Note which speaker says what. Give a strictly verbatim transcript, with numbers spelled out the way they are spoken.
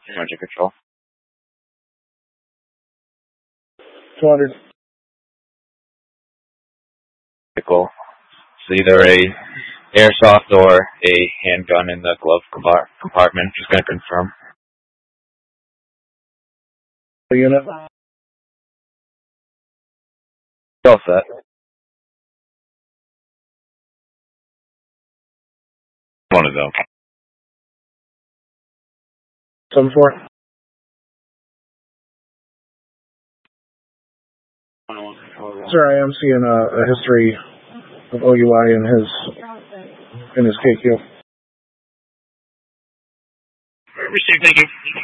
Speaker 1: Engine control.
Speaker 2: two hundred.
Speaker 1: Vehicle. It's either a airsoft or a handgun in the glove compart- compartment. Just going to confirm.
Speaker 2: The unit.
Speaker 1: All set. One of them.
Speaker 2: seven four. Sir, I am seeing a, a history of O U I in his in his K Q.
Speaker 1: Received, thank you.